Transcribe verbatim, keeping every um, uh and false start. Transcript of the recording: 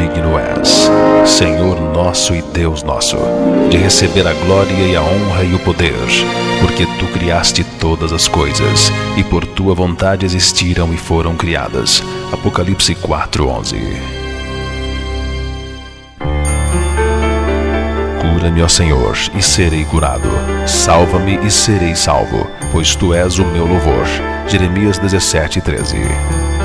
digno és, Senhor nosso e Deus nosso, de receber a glória e a honra e o poder, porque tu criaste todas as coisas, e por tua vontade existiram e foram criadas. Apocalipse quatro, onze. Cura-me, ó Senhor, e serei curado. Salva-me e serei salvo, pois tu és o meu louvor. Jeremias dezessete, treze.